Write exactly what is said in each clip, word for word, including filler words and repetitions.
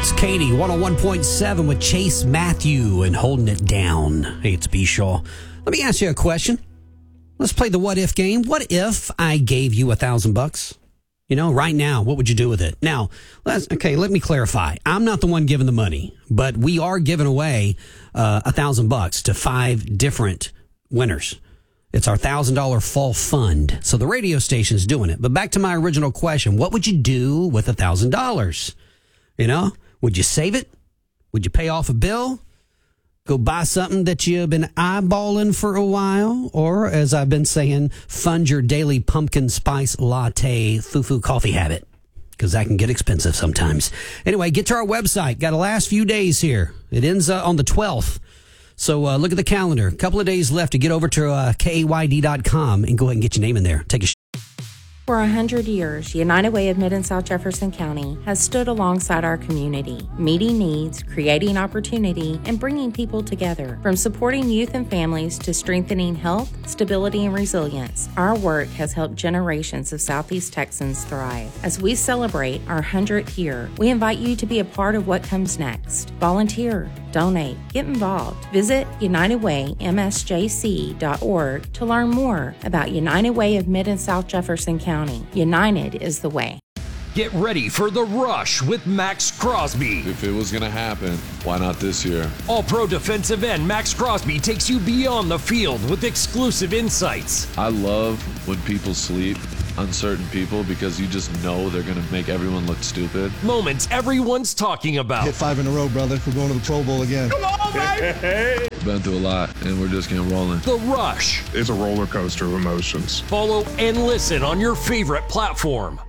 It's Katie, one oh one point seven with Chase Matthew and Holding It Down. Hey, it's B. Shaw. Let me ask you a question. Let's play the what if game. What if I gave you a thousand bucks? You know, right now, what would you do with it? Now, let's, okay, let me clarify. I'm not the one giving the money, but we are giving away uh, a thousand bucks to five different winners. It's our one thousand dollars fall fund. So the radio station's doing it. But back to my original question. What would you do with one thousand dollars? You know, would you save it? Would you pay off a bill? Go buy something that you've been eyeballing for a while? Or, as I've been saying, fund your daily pumpkin spice latte foo-foo coffee habit. Because that can get expensive sometimes. Anyway, get to our website. Got the last few days here. It ends uh, on the twelfth. So uh, look at the calendar. A couple of days left to get over to uh, K A Y D dot com and go ahead and get your name in there. Take a sh- For a hundred years, United Way of Mid and South Jefferson County has stood alongside our community, meeting needs, creating opportunity, and bringing people together. From supporting youth and families to strengthening health, stability, and resilience, our work has helped generations of Southeast Texans thrive. As we celebrate our hundredth year, we invite you to be a part of what comes next. Volunteer, donate, get involved. Visit united way m s j c dot org to learn more about United Way of Mid and South Jefferson County. United is the way. Get ready for The Rush with Max Crosby. If it was going to happen, why not this year? All-Pro defensive end Max Crosby takes you beyond the field with exclusive insights. I love when people sleep, uncertain people, because you just know they're going to make everyone look stupid. Moments everyone's talking about. Hit five in a row, brother. We're going to the Pro Bowl again. Come on, baby! Been through a lot, and we're just getting rolling. The Rush. It's a roller coaster of emotions. Follow and listen on your favorite platform.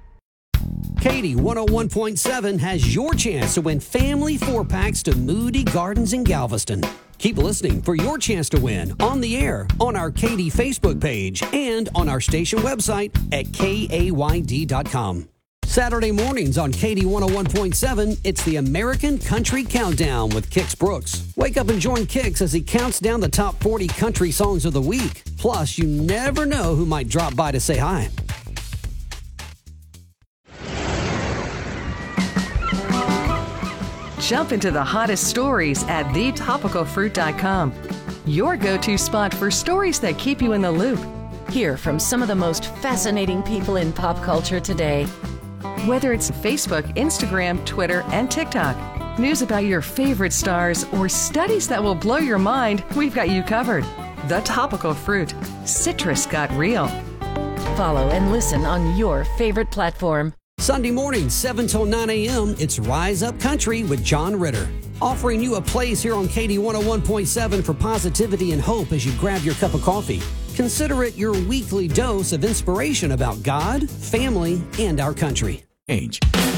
Katie, one oh one point seven has your chance to win family four-packs to Moody Gardens in Galveston. Keep listening for your chance to win on the air, on our Katie Facebook page, and on our station website at K A Y D dot com. Saturday mornings on Katie one oh one point seven, it's the American Country Countdown with Kix Brooks. Wake up and join Kix as he counts down the top forty country songs of the week. Plus, you never know who might drop by to say hi. Jump into the hottest stories at the topical fruit dot com. Your go-to spot for stories that keep you in the loop. Hear from some of the most fascinating people in pop culture today. Whether it's Facebook, Instagram, Twitter, and TikTok, news about your favorite stars, or studies that will blow your mind, we've got you covered. The Topical Fruit. Citrus got real. Follow and listen on your favorite platform. Sunday morning, seven till nine a.m., it's Rise Up Country with John Ritter. Offering you a place here on Katie one oh one point seven for positivity and hope as you grab your cup of coffee. Consider it your weekly dose of inspiration about God, family, and our country. Age.